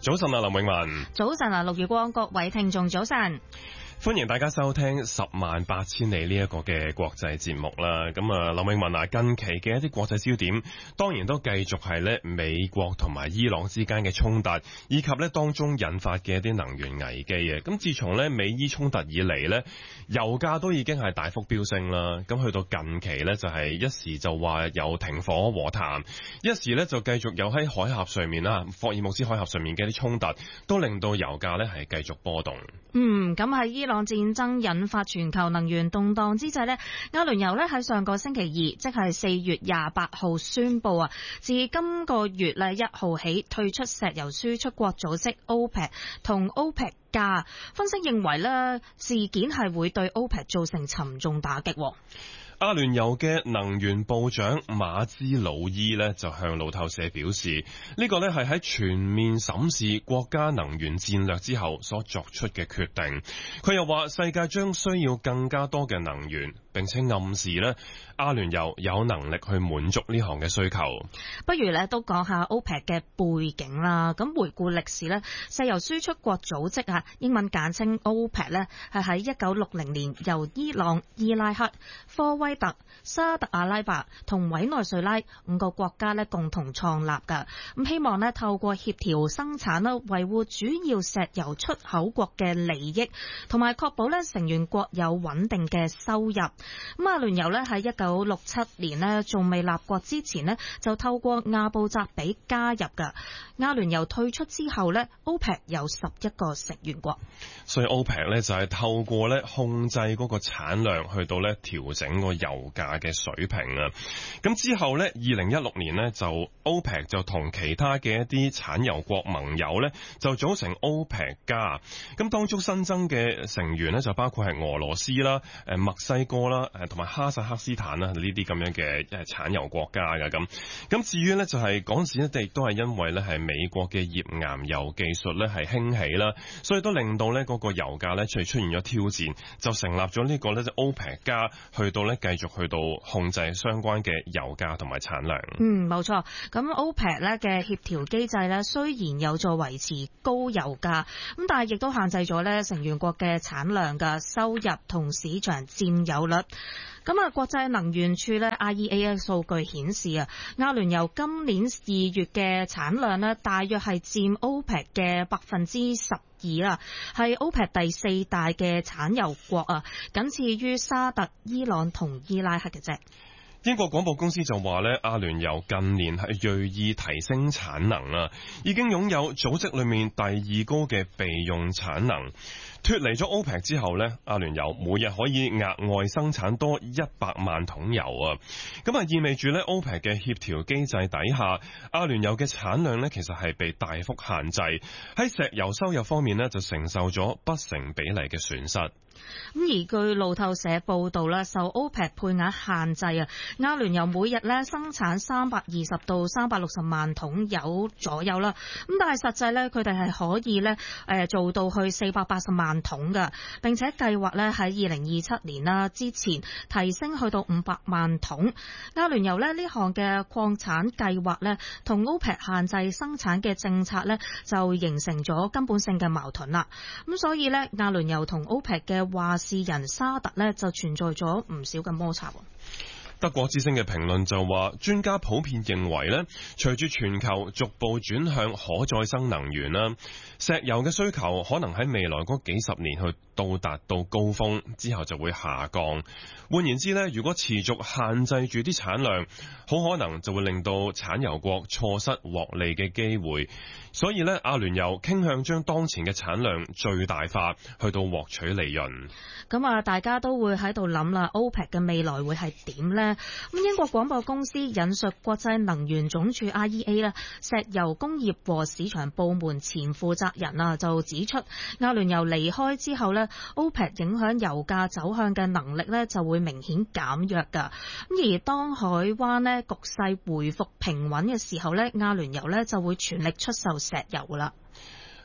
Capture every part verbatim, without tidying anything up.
早晨啊，林永文。 早晨啊，陸月光，各位聽眾早晨。 歡迎大家收聽十萬八千里呢一個嘅國際節目啦。咁啊，林永文啊，近期嘅一啲國際焦點，當然都繼續係咧美國同埋伊朗之間嘅衝突，以及咧當中引發嘅一啲能源危機啊。咁自從咧美伊衝突以嚟咧，油價都已經係大幅飆升啦。咁去到近期咧，就係一時就話有停火和談，一時咧就繼續有喺海峽上面啦，霍爾木茲海峽上面嘅一啲衝突，都令到油價咧係繼續波動。 嗯，咁喺伊朗戰爭引發全球能源動盪之際呢，阿聯酋呢喺上個星期二，即係四月廿八號宣布啊，自今個月咧一號起退出石油輸出國組織 OPEC 同 OPEC 加。分析認為呢事件係會對 OPEC 造成沉重打擊。 阿聯酋嘅能源部長馬茲魯伊呢就向路透社表示，呢個呢係喺全面審視國家能源戰略之後所作出嘅決定。佢又話世界將需要更加多嘅能源，並且暗示呢阿聯酋有能力去滿足呢項嘅需求。 不如呢都講下 OPEC 嘅背景啦。咁回顧歷史呢，石油輸出國組織啊，英文簡稱 OPEC 呢，係喺一九六零年由伊朗、伊拉克、科威特、沙特阿拉伯同委內瑞拉五個國家咧共同創立㗎。咁希望咧透過協調生產啦，維護主要石油出口國嘅利益，同埋確保咧成員國有穩定嘅收入。咁阿聯酋咧喺一九六七年咧仲未立國之前咧，就透過阿布扎比加入㗎。阿聯酋退出之後咧 ，OPEC 有十一個成員國。 所以 OPEC 咧就係透過咧控制嗰個產量，去到咧調整個油價嘅水平啊。咁之後咧，二零一六年咧就 OPEC 就同其他嘅一啲產油國盟友咧就組成 OPEC 加。咁當中新增嘅成員咧就包括係俄羅斯啦、誒墨西哥啦、誒同埋哈薩克斯坦啦呢啲咁樣嘅誒產油國家嘅咁。咁至於咧就係嗰陣時咧，亦都係因為咧係美國嘅頁岩油技術咧係興起啦，所以都令到咧嗰個油價咧出出現咗挑戰，就成立咗呢個咧就 OPEC 加，去到咧繼續去到控制相關嘅油價同埋產量。 嗯，冇錯。咁 OPEC 咧嘅協調機制咧，雖然有助維持高油價，咁但係亦都限制咗咧成員國嘅產量嘅收入同市場佔有率。咁啊，國際能源署咧 I E A 嘅數據顯示啊，阿聯酋今年二月嘅產量咧，大約係佔 OPEC 嘅百分之十二啦，係 OPEC 第四大嘅產油國啊，僅次於沙特、伊朗同伊拉克嘅啫。 英國廣播公司就話咧，阿聯酋近年係銳意提升產能啦，已經擁有組織裏面第二高嘅備用產能。脫離咗 OPEC 之後呢，阿聯酋每日可以額外生產多一百萬桶油啊！咁啊意味住呢 OPEC 嘅協調機制底下，阿聯酋嘅產量呢其實係被大幅限制，喺石油收入方面呢就承受咗不成比例嘅損失。 咁而據路透社報道啦，受 OPEC 配額限制啊，阿聯酋每日咧生產三百二十到三百六十萬桶油左右啦。咁但係實際咧，佢哋係可以咧誒做到去四百八十萬桶噶，並且計劃咧喺二零二七年啦之前提升去到五百萬桶。阿聯酋咧呢項嘅擴產計劃咧，同 OPEC 限制生產嘅政策咧，就形成咗根本性嘅矛盾啦。咁所以咧，阿聯酋同 OPEC 嘅話事人沙特呢就存在咗唔少嘅摩擦。 德國之聲嘅評論就話，專家普遍認為呢，隨住全球逐步轉向可再生能源啦，石油嘅需求可能喺未來嗰幾十年去到達到高峰之後就會下降。換言之呢，如果持續限制住啲產量，好可能就會令到產油國錯失獲利嘅機會。所以呢，阿聯酋傾向將當前嘅產量最大化，去到獲取利潤。 咁啊，大家都會喺度諗啦 ，OPEC 嘅未來會係點呢？咁英國廣播公司引述國際能源總署 I E A 啦，石油工業和市場部門前負責人啊，就指出阿聯酋離開之後呢 ，OPEC 影響油價走向嘅能力呢就會明顯減弱噶。咁而當海灣呢局勢回復平穩嘅時候呢，阿聯酋呢就會全力出售石油啦。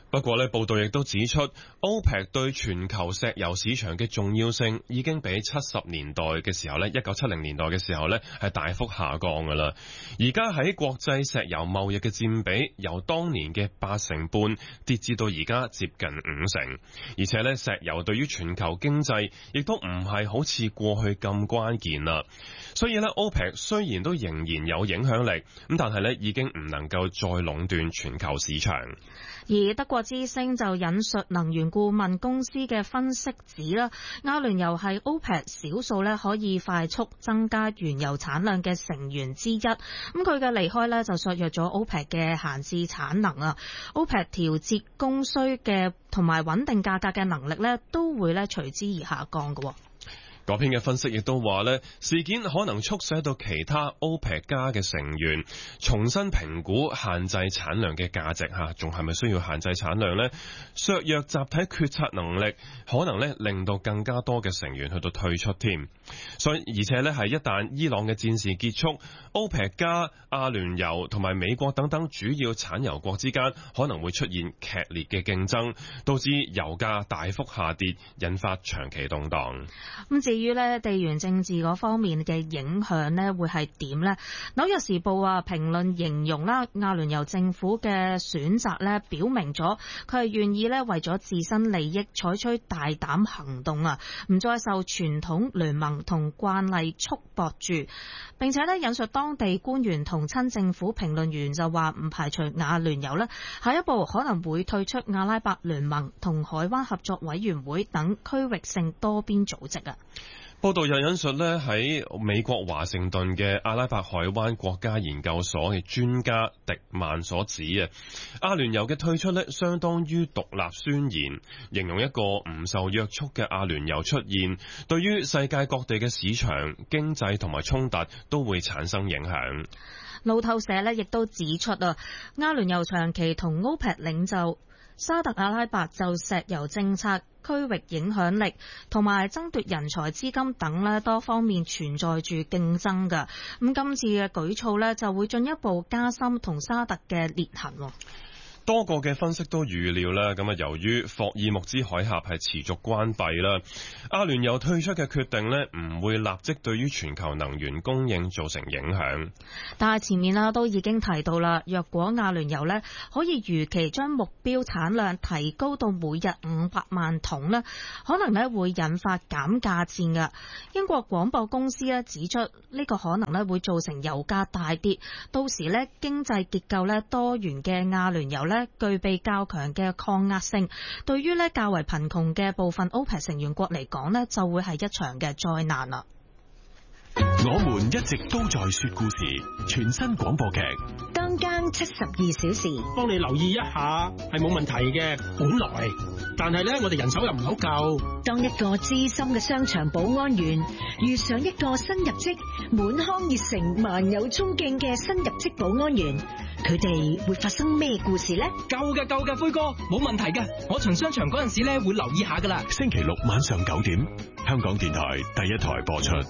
不過呢，報道亦都指出 ，OPEC 對全球石油市場嘅重要性已經比七十年代嘅時候呢，一九七零年代嘅時候呢，係大幅下降㗎喇。而家喺國際石油貿易嘅佔比由當年嘅八成半跌至到而家接近五成，而且呢，石油對於全球經濟亦都唔係好似過去咁關鍵啦。所以呢 OPEC 雖然都仍然有影響力，咁但係呢已經唔能夠再壟斷全球市場。 而德國之聲就引述能源顧問公司嘅分析指啦，亞聯酋係 OPEC 少數咧可以快速增加原油產量嘅成員之一。咁佢嘅離開咧就削弱咗 OPEC 嘅閒置產能啊。OPEC 調節供需嘅同埋穩定價格嘅能力咧都會咧隨之而下降嘅。 嗰篇嘅分析亦都話呢，事件可能促使到其他 OPEC 加嘅成員重新評估限制產量嘅價值嚇，仲係咪需要限制產量呢？削弱集體決策能力，可能呢令到更加多嘅成員去到退出添。所以而且呢係一旦伊朗嘅戰事結束 ，OPEC 加、阿聯酋同埋美國等等主要產油國之間可能會出現劇烈嘅競爭，導致油價大幅下跌，引發長期動盪。 咁至於咧地緣政治嗰方面嘅影響咧，會係點呢？紐約時報啊評論形容啦，阿聯酋政府嘅選擇咧，表明咗佢係願意咧為咗自身利益採取大膽行動啊，唔再受傳統聯盟同慣例束縛住。並且咧引述當地官員同親政府評論員就話，唔排除阿聯酋咧下一步可能會退出阿拉伯聯盟同海灣合作委員會等區域性多邊組織啊。 報道又引述咧喺美國華盛頓嘅阿拉伯海灣國家研究所嘅專家迪曼所指啊，阿聯酋嘅退出咧相當於獨立宣言，形容一個唔受約束嘅阿聯酋出現，對於世界各地嘅市場、經濟同埋衝突都會產生影響。 路透社咧亦都指出啊，阿聯酋長期同 OPEC 領袖沙特阿拉伯就石油政策、區域影響力同埋爭奪人才資金等咧多方面存在住競爭㗎。咁今次嘅舉措咧就會進一步加深同沙特嘅裂痕。 多個嘅分析都預料啦，咁啊由於霍爾木茲海峽係持續關閉啦，阿聯酋退出嘅決定呢唔會立即對於全球能源供應造成影響。但係前面啦都已經提到啦，若果阿聯酋呢可以如期將目標產量提高到每日五百萬桶呢，可能呢會引發減價戰㗎。英國廣播公司呢指出，呢個可能呢會造成油價大跌，到時呢經濟結構呢多元嘅阿聯酋呢具備較強嘅抗壓性，對於呢較為貧窮嘅部分 OPEC 成員國嚟講呢就會係一場嘅災難啦。 我們一直都在說故事，全新廣播劇當間七十二小時， 幫你留意一下係冇問題嘅，本來但係咧我哋人手又唔好夠。 當一個資深嘅商場保安員遇上一個新入職滿腔熱誠萬有衝勁嘅新入職保安員，佢哋會發生咩故事呢？ 夠嘅夠嘅，灰哥冇問題嘅，我巡商場嗰陣時咧會留意下噶啦。 星期六晚上九點，香港電台第一台播出。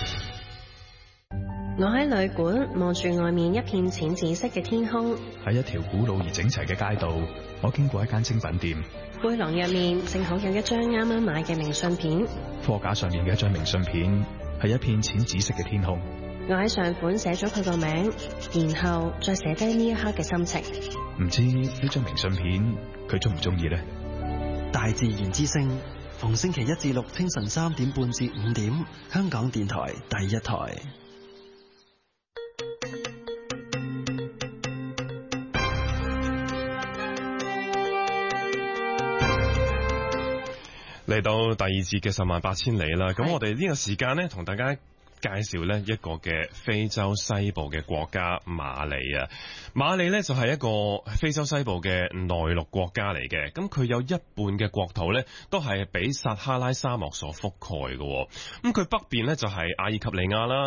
我喺旅館望住外面一片淺紫色嘅天空， 喺一條古老而整齊嘅街道，我經過一間精品店， 背囊入面正好有一張啱啱買嘅明信片， 貨架上面嘅一張明信片係一片淺紫色嘅天空。 我喺上款寫咗佢個名，然後再寫低呢一刻嘅心情。 唔知呢張明信片佢中唔中意呢？ 大自然之聲，逢星期一至六清晨三點半至五點，香港電台第一台。 嚟到第二節嘅十萬八千里啦，咁我哋呢個時間呢，同大家介紹呢一個嘅非洲西部嘅國家馬里啊。馬里呢就係一個非洲西部嘅內陸國家嚟嘅，咁佢有一半嘅國土呢都係俾撒哈拉沙漠所覆蓋嘅。咁佢北邊呢就係阿爾及利亞啦，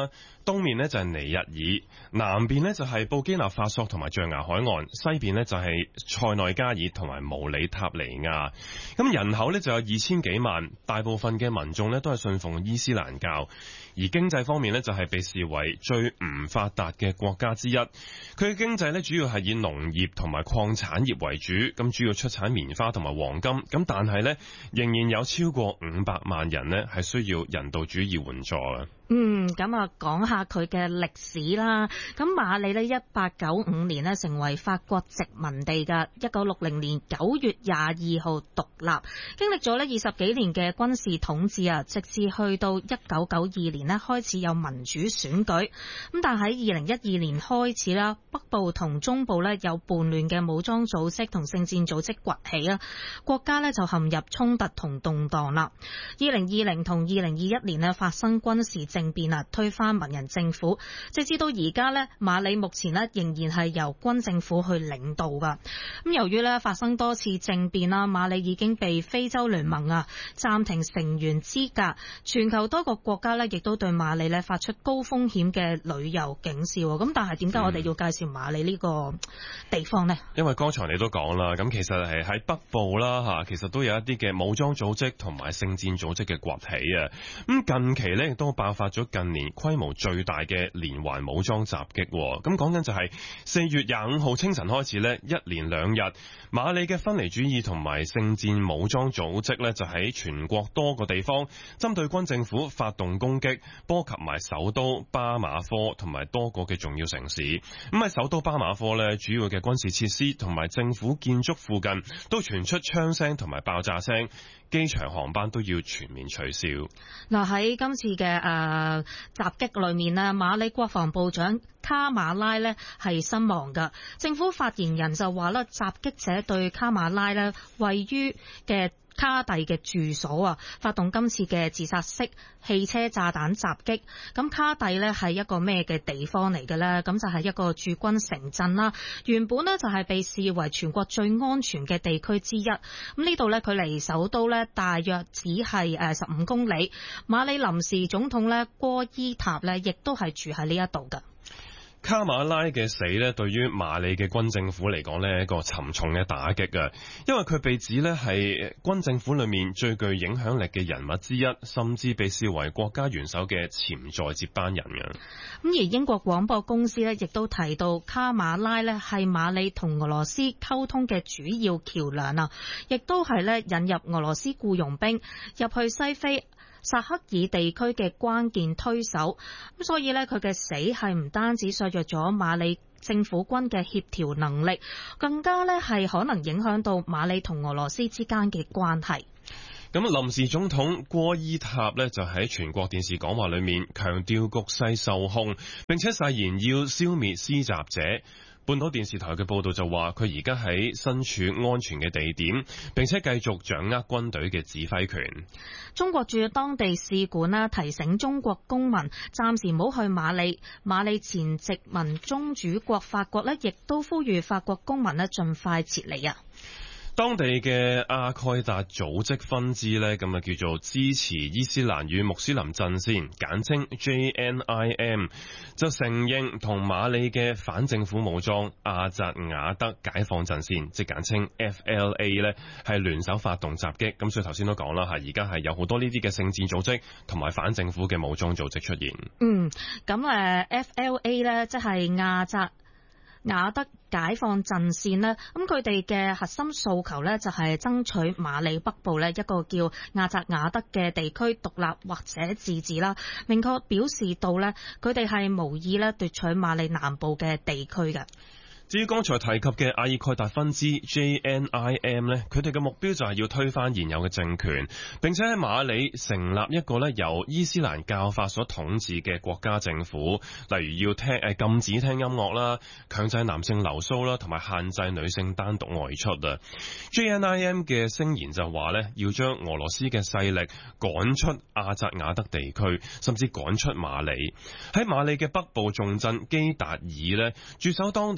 東面呢就係尼日爾，南邊呢就係布基納法索同埋象牙海岸，西邊呢就係塞內加爾同埋毛里塔尼亞。咁人口呢就有二千幾萬，大部分嘅民眾呢都係信奉伊斯蘭教。而經濟方面呢，就係被視為最唔發達嘅國家之一。佢嘅經濟呢，主要係以農業同埋礦產業為主，咁主要出產棉花同埋黃金。咁但係呢，仍然有超過五百萬人呢係需要人道主義援助嘅。 嗯，咁啊，講下佢嘅歷史啦。咁馬里呢，一八九五年呢成為法國殖民地嘅，一九六零年九月廿二號獨立，經歷咗呢二十幾年嘅軍事統治啊，直至去到一九九二年呢開始有民主選舉。咁但喺二零一二年開始啦，北部同中部呢有叛亂嘅武裝組織同聖戰組織崛起啦，國家呢就陷入衝突同動盪啦。二零二零同二零二一年呢發生軍事政變啊，推翻文人政府，直至到而家呢，馬里目前呢仍然係由軍政府去領導噶。咁由於呢發生多次政變啦，馬里已經被非洲聯盟啊暫停成員資格，全球多個國家呢亦都對馬里呢發出高風險嘅旅遊警示。咁但係點解我哋要介紹馬里呢個地方呢？ 因為剛才你都講啦，咁其實係喺北部啦吓，其實都有一啲嘅武裝組織同埋聖戰組織嘅崛起啊。咁近期呢亦都爆發咗近年規模最大嘅連環武裝襲擊。咁講緊就係四月廿五號清晨開始呢，一連兩日，馬里嘅分離主義同埋聖戰武裝組織呢就喺全國多個地方針對軍政府發動攻擊，波及埋首都巴馬科同埋多個嘅重要城市。咁喺首都巴馬科呢，主要嘅軍事設施同埋政府建築附近都傳出槍聲同埋爆炸聲，機場航班都要全面取消。 嗱，喺今次嘅誒襲擊裏面呢，馬里國防部長卡馬拉呢係身亡噶。政府發言人就話啦，襲擊者對卡馬拉呢位於嘅卡蒂嘅住所啊，發動今次嘅自殺式汽車炸彈襲擊。咁卡蒂呢係一個咩嘅地方嚟嘅呢？咁就係一個駐軍城鎮啦。原本呢就係被視為全國最安全嘅地區之一。咁呢度呢，距離首都呢大約只係誒十五公里。馬里臨時總統呢戈伊塔呢亦都係住喺呢一度㗎。 卡馬拉嘅死呢，對於馬里嘅軍政府嚟講呢，一個沉重嘅打擊啊！因為佢被指呢係軍政府裏面最具影響力嘅人物之一，甚至被視為國家元首嘅潛在接班人嘅。 咁而英國廣播公司呢，亦都提到卡馬拉呢係馬里同俄羅斯溝通嘅主要橋樑啊，亦都係呢引入俄羅斯僱傭兵入去西非薩克爾地區嘅關鍵推手。咁所以呢，佢嘅死係唔單止削弱咗馬里政府軍嘅協調能力，更加呢係可能影響到馬里同俄羅斯之間嘅關係。 咁臨時總統戈伊塔呢，就喺全國電視講話裏面強調局勢受控，並且誓言要消滅施襲者。半島電視台嘅報道就話，佢而家喺身處安全嘅地點，並且繼續掌握軍隊嘅指揮權。 中國駐當地使館啦提醒中國公民暫時唔好去馬里。馬里前殖民宗主國法國呢，亦都呼籲法國公民呢盡快撤離啊。 當地嘅阿蓋達組織分支呢，咁啊叫做支持伊斯蘭與穆斯林陣線，簡稱 J N I M， 就承認同馬里嘅反政府武裝阿扎瓦德解放陣線，即簡稱 F L A 呢，係聯手發動襲擊。咁所以頭先都講啦，吓而家係有好多呢啲嘅聖戰組織同埋反政府嘅武裝組織出現。 嗯，咁誒 F L A 呢，即係阿扎瓦德解放陣線呢，咁佢哋嘅核心訴求呢，就係爭取馬里北部呢一個叫阿扎瓦德嘅地區獨立或者自治啦，明確表示到呢，佢哋係無意呢奪取馬里南部嘅地區嘅。 至於剛才提及嘅阿爾蓋達分支 J N I M 呢，佢哋嘅目標就係要推翻現有嘅政權，並且喺馬里成立一個咧由伊斯蘭教法所統治嘅國家政府，例如要聽誒禁止聽音樂啦、強制男性留鬚啦，同埋限制女性單獨外出啊。J N I M 嘅聲言就話咧，要將俄羅斯嘅勢力趕出阿扎瓦德地區，甚至趕出馬里。喺馬里嘅北部重鎮基達爾咧，駐守當地嘅俄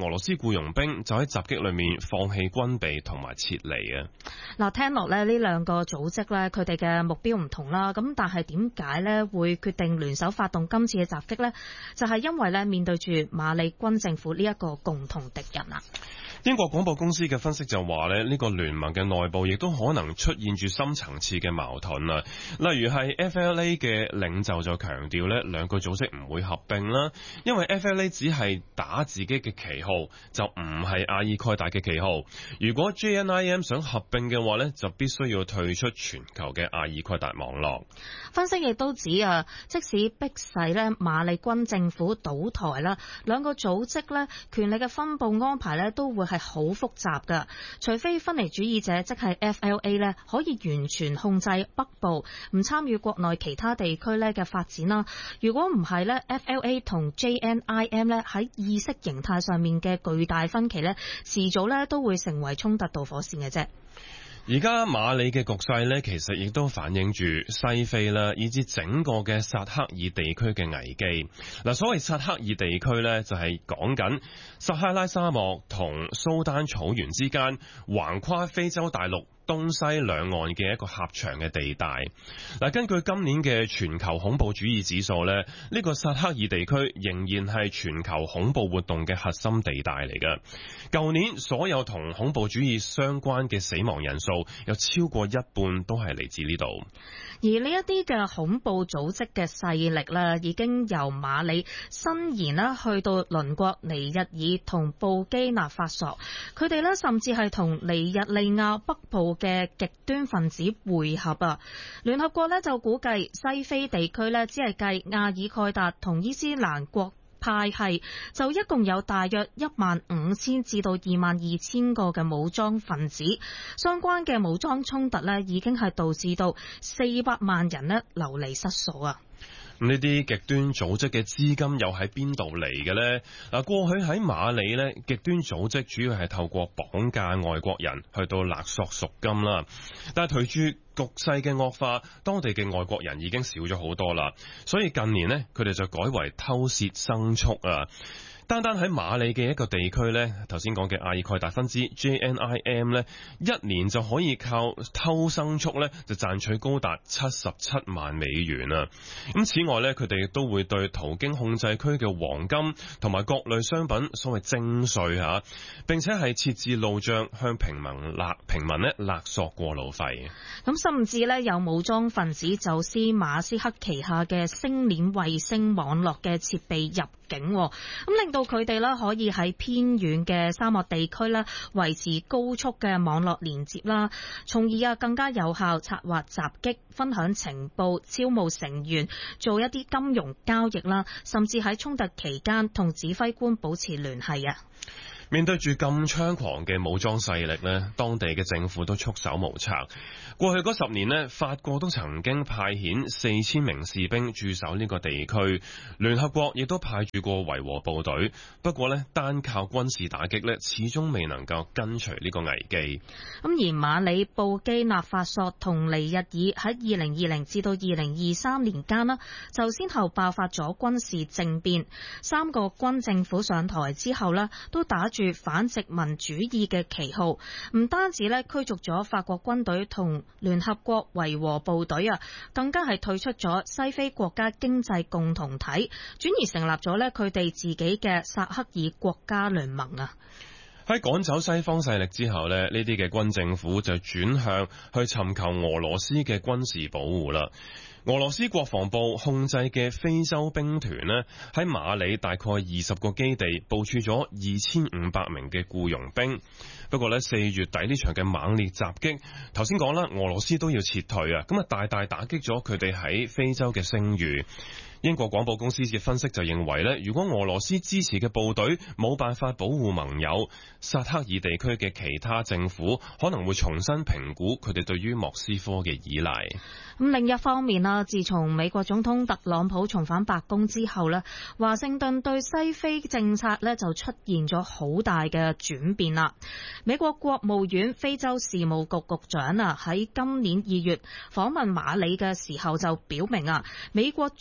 俄羅斯僱傭兵就喺襲擊裏面放棄軍備同埋撤離啊。 嗱，聽落咧呢兩個組織咧，佢哋嘅目標唔同啦，咁但係點解咧會決定聯手發動今次嘅襲擊呢？就係因為咧面對住馬里軍政府呢一個共同敵人啊。 英國廣播公司嘅分析就話咧，呢個聯盟嘅內部亦都可能出現住深層次嘅矛盾啊。例如係 F L A 嘅領袖就強調咧，兩個組織唔會合併啦，因為 F L A 只係打自己嘅旗號，就唔係阿爾蓋達嘅旗號。如果 J N I M 想合併嘅話咧，就必須要退出全球嘅阿爾蓋達網絡。 分析亦都指啊，即使迫使咧馬里軍政府倒台啦，兩個組織咧權力嘅分佈安排咧都會係好複雜㗎，除非分離主義者即係 F L A 咧可以完全控制北部，唔參與國內其他地區咧嘅發展啦。如果唔係咧 ，F L A 同 J N I M 咧喺意識形態上面嘅巨大分歧咧，遲早咧都會成為衝突導火線嘅啫。 而家馬里嘅局勢呢，其實亦都反映住西非啦，以至整個嘅薩赫爾地區嘅危機。嗱，所謂薩赫爾地區呢，就係講緊撒哈拉沙漠同蘇丹草原之間，橫跨非洲大陸東西兩岸嘅一個狹長嘅地帶。嗱，根據今年嘅全球恐怖主義指數呢，呢個薩赫爾地區仍然係全球恐怖活動嘅核心地帶嚟嘅。舊年所有同恐怖主義相關嘅死亡人數有超過一半都係嚟自呢度。 而呢一啲嘅恐怖組織嘅勢力咧，已經由馬里伸延啦，去到鄰國尼日爾同布基納法索。佢哋咧甚至係同尼日利亞北部嘅極端分子會合啊！聯合國咧就估計西非地區咧只係計阿爾蓋達同伊斯蘭國派系，就一共有大約一萬五千至到二萬二千個嘅武裝分子，相關嘅武裝衝突咧已經係導致到四百萬人咧流離失所啊！ 呢啲極端組織嘅資金又喺邊度嚟嘅呢？嗱，過去喺馬里呢，極端組織主要係透過綁架外國人去到勒索贖金啦。但係隨住局勢嘅惡化，當地嘅外國人已經少咗好多啦，所以近年呢，佢哋就改為偷竊牲畜啊。單單喺馬里嘅一個地區呢，頭先講嘅阿爾蓋達分支 J N I M 呢，一年就可以靠偷牲畜呢就賺取高達七十七萬美元啊！咁此外呢，佢哋都會對途經控制區嘅黃金同埋各類商品所謂徵稅嚇，並且係設置路障向平民勒平民呢勒索過路費。 咁甚至呢，有武裝分子走私馬斯克旗下嘅星鏈衛星網絡嘅設備入境，咁令到佢哋咧可以喺偏遠嘅沙漠地區咧維持高速嘅網絡連接啦，從而啊更加有效策劃襲擊、分享情報、招募成員、做一啲金融交易啦，甚至喺衝突期間同指揮官保持聯繫啊！ 面對住咁猖狂嘅武裝勢力呢，當地嘅政府都束手無策。過去嗰十年呢，法國都曾經派遣四千名士兵駐守呢個地區，聯合國亦都派駐過維和部隊。不過呢，單靠軍事打擊呢，始終未能夠根除呢個危機。 咁而馬里、布基納法索同尼日爾喺二零二零至到二零二三年間啦，就先後爆發咗軍事政變。三個軍政府上台之後呢，都打住反殖民主義嘅旗號，唔單止咧驅逐咗法國軍隊同聯合國維和部隊啊，更加係退出咗西非國家經濟共同體，轉而成立咗咧佢哋自己嘅薩赫爾國家聯盟啊。 喺趕走西方勢力之後呢，呢啲嘅軍政府就轉向去尋求俄羅斯嘅軍事保護啦。俄羅斯國防部控制嘅非洲兵團呢，喺馬里大概二十個基地部署咗二千五百名嘅僱傭兵。不過呢，四月底呢場嘅猛烈襲擊，頭先講啦，俄羅斯都要撤退啊，咁啊大大打擊咗佢哋喺非洲嘅聲譽。英國廣播公司嘅分析就認為咧，如果俄羅斯支持嘅部隊冇辦法保護盟友，薩赫爾地區嘅其他政府可能會重新評估佢哋對於莫斯科嘅依賴。 咁另一方面啊，自從美國總統特朗普重返白宮之後咧，華盛頓對西非政策咧就出現咗好大嘅轉變啦。美國國務院非洲事務局局長啊喺今年二月訪問馬里嘅時候就表明啊，美國尊重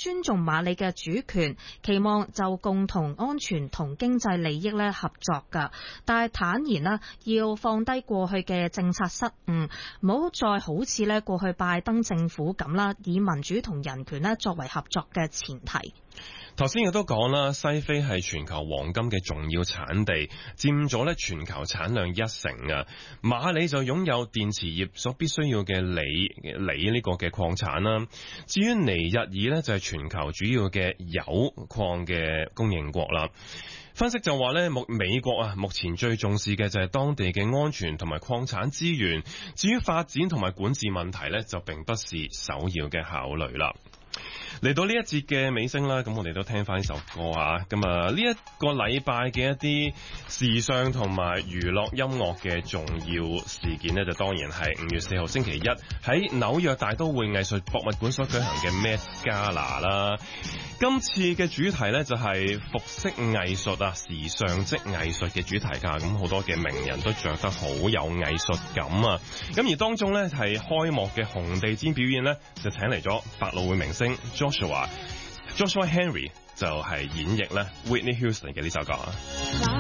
馬里嘅主權，期望就共同安全同經濟利益咧合作㗎。但係坦言啦，要放低過去嘅政策失誤，唔好再好似咧過去拜登政府咁啦，以民主同人權咧作為合作嘅前提。 頭先亦都講啦，西非係全球黃金嘅重要產地，佔咗咧全球產量一成啊。馬里就擁有電池業所必須要嘅鋰鋰呢個嘅礦產啦。至於尼日爾呢，就係全球主要嘅鈾礦嘅供應國啦。分析就話咧，目美國啊，目前最重視嘅就係當地嘅安全同埋礦產資源。至於發展同埋管治問題呢，就並不是首要嘅考慮啦。嚟到呢一節嘅尾聲啦，咁我哋都聽翻呢首歌啊。咁啊，呢一個禮拜嘅一啲時尚同埋娛樂音樂嘅重要事件呢，就當然係五月四號星期一喺紐約大都會藝術博物館所舉行嘅 Met Gala 啦。今次嘅主題呢，就係服飾藝術啊，時尚即藝術嘅主題㗎。咁好多嘅名人都着得好有藝術感啊。咁而當中呢，係開幕嘅紅地毯表演呢，就請嚟咗百老匯明星 Joshua Joshua Henry 就係演繹咧 Whitney Houston 嘅呢首歌啊。